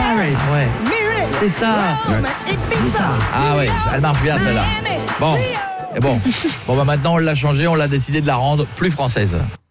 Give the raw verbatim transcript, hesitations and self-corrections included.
Paris. Ouais. C'est ça. Ouais. C'est ça. Ah ouais, elle marche bien celle-là. Bon, et bon, bon bah maintenant on l'a changé, on l'a décidé de la rendre plus française.